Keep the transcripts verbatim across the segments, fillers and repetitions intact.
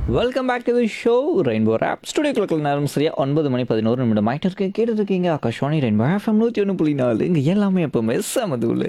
Welcome back to the show rainbow app ஸ்டுடியோக்குள்ள நேரம் சரியா ஒன்பது மணி பதினோரு நிமிடம் ஆகிட்டு இருக்கு. கேட்டு இருக்கீங்க ஆகாஷ்வாணி ரெயின்போ எஃப்எம் நூற்றி ஒன்று புள்ளி நாலு. இங்கே எல்லாமே எப்பவுமே சமதுள்ள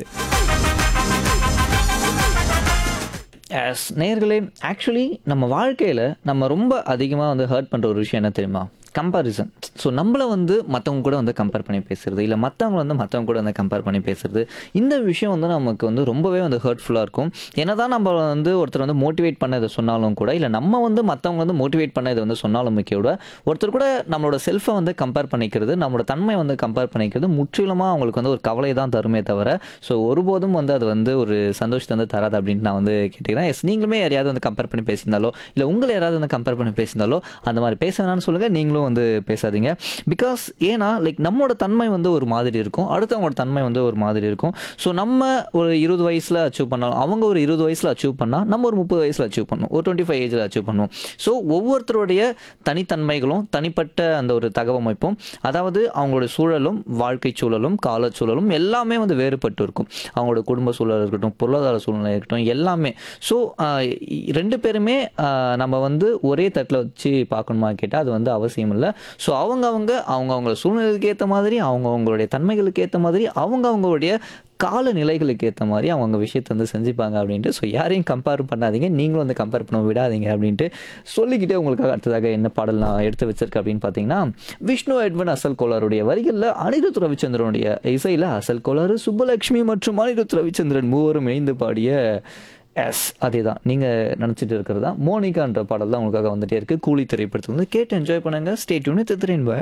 எஸ் நேயர்களே, ஆக்சுவலி நம்ம வாழ்க்கையில் நம்ம ரொம்ப அதிகமாக வந்து ஹர்ட் பண்ணுற ஒரு விஷயம் என்ன தெரியுமா? கம்பேரிசன். ஸோ நம்மளை வந்து மற்றவங்க கூட வந்து கம்பேர் பண்ணி பேசுறது, இல்லை மற்றவங்க வந்து மற்றவங்க கூட வந்து கம்பேர் பண்ணி பேசுறது, இந்த விஷயம் வந்து நமக்கு வந்து ரொம்பவே வந்து ஹர்ட்ஃபுல்லாக இருக்கும். என்னதான் நம்ம வந்து ஒருத்தர் வந்து மோட்டிவேட் பண்ண இதை சொன்னாலும் கூட, இல்லை நம்ம வந்து மற்றவங்க வந்து மோட்டிவேட் பண்ண இதை வந்து சொன்னாலும் கூட, ஒருத்தர் கூட நம்மளோட செல்ஃபை வந்து கம்பேர் பண்ணிக்கிறது, நம்மளோட தன்மை வந்து கம்பேர் பண்ணிக்கிறது முற்றிலுமாக அவங்களுக்கு வந்து ஒரு கவலை தான் தருமே தவிர, ஸோ ஒருபோதும் வந்து அது வந்து ஒரு சந்தோஷத்தை வந்து தராது அப்படின்ட்டு நான் வந்து கேட்டுக்கிறேன். எஸ், நீங்களுமே யாரையாவது வந்து கம்பேர் பண்ணி பேசியிருந்தாலோ, இல்லை உங்களை யாராவது வந்து கம்பேர் பண்ணி பேசியிருந்தாலோ அந்த மாதிரி பேச வேணாம்னு சொல்லுங்கள். நீங்களும் வந்து பேசாதீங்க. பிகாஸ் ஏன்னா லைக் நம்மளோட தன்மை வந்து ஒரு மாதிரி இருக்கும், அடுத்தவங்களோட தன்மை வந்து ஒரு மாதிரி இருக்கும். ஸோ நம்ம ஒரு இருபது வயசில் அச்சீவ் பண்ணாலும் அவங்க ஒரு இருபது வயசில் அச்சீவ் பண்ணால் நம்ம ஒரு முப்பது வயசில் அச்சீவ் பண்ணணும், ஒரு டுவெண்ட்டி ஃபைவ் ஏஜில் அச்சீவ் பண்ணுவோம். ஸோ ஒவ்வொருத்தருடைய தனித்தன்மைகளும் தனிப்பட்ட அந்த ஒரு தகவமைப்பும், அதாவது அவங்களோட சூழலும் வாழ்க்கை சூழலும் கால சூழலும் எல்லாமே வந்து வேறுபட்டு இருக்கும். அவங்களோட குடும்ப சூழல் இருக்கட்டும், பொருளாதார சூழ்நிலை இருக்கட்டும், எல்லாமே. ஸோ ரெண்டு பேருமே ஆஹ், நம்ம வந்து ஒரே தட்டில் வச்சு பார்க்கணுமா கேட்டால் அது வந்து அவசியம் இல்லை. ஸோ அவங்க அவங்க அவங்க அவங்களோட சூழ்நிலைக்கு ஏற்ற மாதிரி, அவங்க அவங்களுடைய தன்மைகளுக்கு ஏற்ற மாதிரி, அவங்க அவங்களுடைய கால நிலைகளுக்கு ஏற்ற மாதிரி அவங்க விஷயத்தை வந்து செஞ்சுப்பாங்க அப்படின்ட்டு. ஸோ யாரையும் கம்பேர் பண்ணாதீங்க, நீங்களும் வந்து கம்பேர் பண்ண விடாதீங்க அப்படின்ட்டு சொல்லிக்கிட்டே உங்களுக்காக அடுத்ததாக என்ன பாடல் நான் எடுத்து வச்சிருக்கேன் அப்படின்னு பார்த்தீங்கன்னா, விஷ்ணு எட்வன் அசல் கோளாருடைய வரிகளில் அனிருத் ரவிச்சந்திரனுடைய இசையில் அசல் கோளாறு சுப்புலட்சுமி மற்றும் அனிருத் ரவிச்சந்திரன் மூவரும் இணைந்து பாடிய எஸ் அதே தான் நீங்கள் நினச்சிட்டு இருக்கிறது தான் மோனிகான்ற பாடல் தான் உங்களுக்காக வந்துட்டே இருக்குது. கூலி திரைப்படத்தில் வந்து கேட்டு என்ஜாய் பண்ணுங்கள். Stay tune with rainbow.